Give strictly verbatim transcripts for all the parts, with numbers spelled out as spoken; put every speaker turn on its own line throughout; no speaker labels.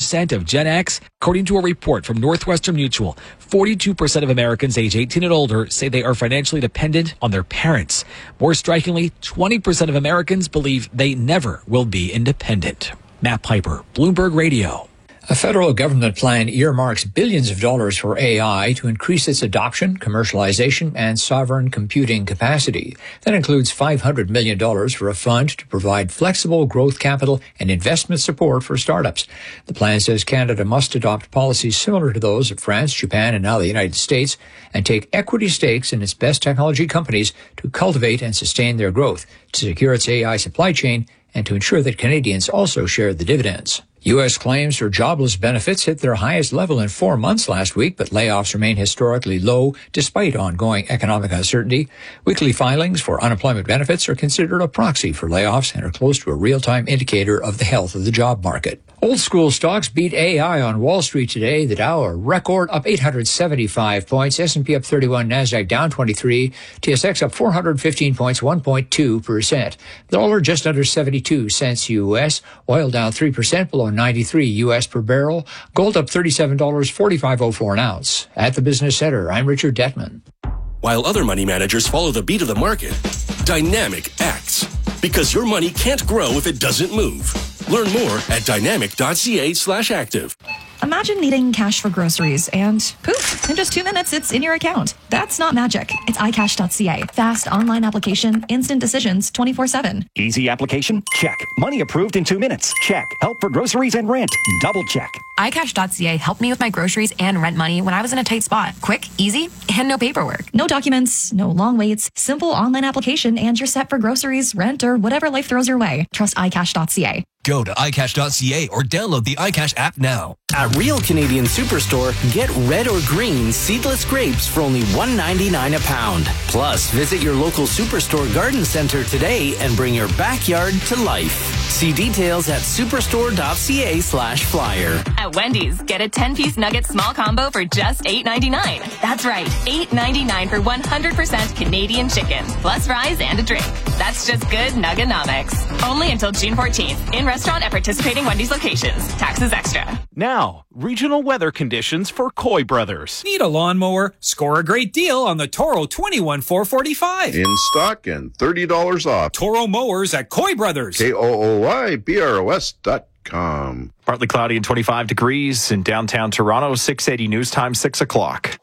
percent of Gen X. According to a report from Northwestern Mutual, forty-two percent of Americans age eighteen and older say they are financially dependent on their parents. More strikingly, twenty percent of Americans believe they never will be independent. Matt Piper, Bloomberg Radio.
A federal government plan earmarks billions of dollars for A I to increase its adoption, commercialization, and sovereign computing capacity. That includes five hundred million dollars for a fund to provide flexible growth capital and investment support for startups. The plan says Canada must adopt policies similar to those of France, Japan, and now the United States, and take equity stakes in its best technology companies to cultivate and sustain their growth, to secure its A I supply chain, and to ensure that Canadians also share the dividends. U S claims for jobless benefits hit their highest level in four months last week, but layoffs remain historically low despite ongoing economic uncertainty. Weekly filings for unemployment benefits are considered a proxy for layoffs and are close to a real-time indicator of the health of the job market. Old school stocks beat A I on Wall Street today. The Dow a record up eight hundred seventy-five points, S and P up thirty-one, NASDAQ down twenty-three, T S X up four hundred fifteen points, one point two percent. The dollar just under seventy-two cents U S, oil down three percent below ninety-three U S per barrel, gold up thirty-seven dollars, forty-five oh four an ounce. At the Business Center, I'm Richard Detman.
While other money managers follow the beat of the market, Dynamic acts. Because your money can't grow if it doesn't move. Learn more at dynamic.ca slash active.
Imagine needing cash for groceries and poof, in just two minutes, it's in your account. That's not magic. It's i cash dot c a. Fast online application, instant decisions, twenty-four seven.
Easy application? Check. Money approved in two minutes? Check. Help for groceries and rent? Double check.
i cash dot c a helped me with my groceries and rent money when I was in a tight spot. Quick, easy, and no paperwork.
No documents, no long waits, simple online application, and you're set for groceries, rent, or whatever life throws your way. Trust i cash dot c a.
Go to i cash dot c a or download the iCash app now.
At Real Canadian Superstore, get red or green seedless grapes for only one ninety-nine a pound. Plus, visit your local Superstore garden center today and bring your backyard to life. See details at superstore.ca slash flyer.
At Wendy's, get a ten-piece nugget small combo for just eight ninety-nine. That's right, eight ninety-nine for one hundred percent Canadian chicken, plus fries and a drink. That's just good Nuggonomics. Only until June fourteenth. In restaurant at participating Wendy's locations. Taxes extra.
Now, regional weather conditions for Coy Brothers.
Need a lawnmower? Score a great deal on the Toro twenty-one four forty-five.
In stock and thirty dollars off.
Toro mowers at Coy Brothers.
K O O Y B R O S dot com.
Partly cloudy and twenty-five degrees in downtown Toronto. six eighty news time, six o'clock.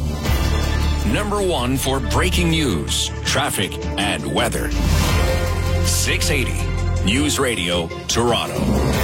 Number one for breaking news, traffic, and weather. six eighty News Radio, Toronto.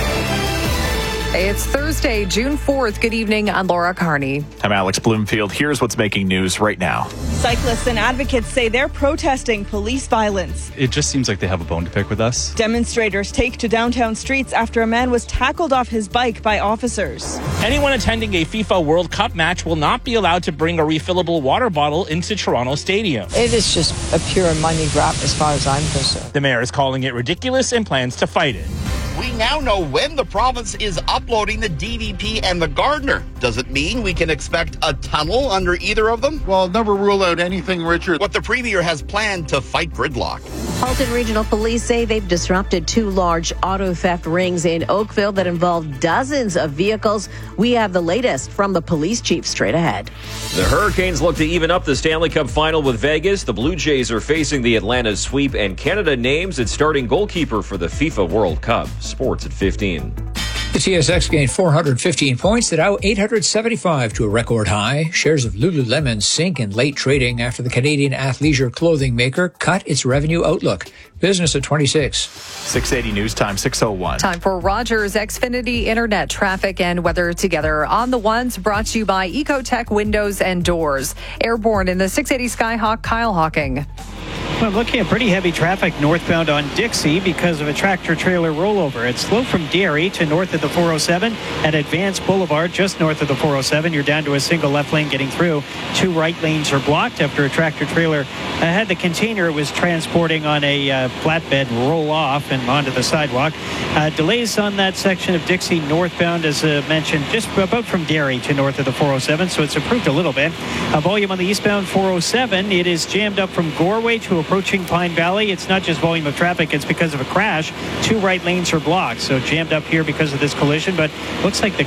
It's Thursday, June fourth. Good evening. I'm Laura Carney.
I'm Alex Bloomfield. Here's what's making news right now.
Cyclists and advocates say they're protesting police violence.
It just seems like they have a bone to pick with us.
Demonstrators take to downtown streets after a man was tackled off his bike by officers.
Anyone attending a FIFA World Cup match will not be allowed to bring a refillable water bottle into Toronto Stadium.
It is just a pure money grab as far as I'm concerned.
The mayor is calling it ridiculous and plans to fight it.
We now know when the province is uploading the D V P and the Gardner. Does it mean we can expect a tunnel under either of them?
Well, never rule out anything, Richard.
What the Premier has planned to fight gridlock.
Halton Regional Police say they've disrupted two large auto theft rings in Oakville that involved dozens of vehicles. We have the latest from the police chief straight ahead.
The Hurricanes look to even up the Stanley Cup final with Vegas. The Blue Jays are facing the Atlanta sweep, and Canada names its starting goalkeeper for the FIFA World Cup. Sports at fifteen. The T S X gained four hundred fifteen points, the Dow eight hundred seventy-five to a record high. Shares of Lululemon sink in late trading after the Canadian athleisure clothing maker cut its revenue outlook. Business at twenty-six.
six eighty news time, six oh one.
Time for Rogers Xfinity Internet traffic and weather together. On the ones brought to you by Ecotech Windows and Doors. Airborne in the six eighty Skyhawk, Kyle Hawking.
Well, looking at pretty heavy traffic northbound on Dixie because of a tractor-trailer rollover. It's slow from Derry to north of the four oh seven. At Advance Boulevard, just north of the four oh seven, you're down to a single left lane getting through. Two right lanes are blocked after a tractor-trailer had the container it was transporting on a uh, flatbed roll off and onto the sidewalk. Uh, delays on that section of Dixie northbound, as uh, mentioned, just about from Derry to north of the four oh seven, so it's improved a little bit. Uh, volume on the eastbound four oh seven, it is jammed up from Goreway to approaching Pine Valley. It's not just volume of traffic, it's because of a crash. Two right lanes are blocked, so jammed up here because of this collision, but looks like the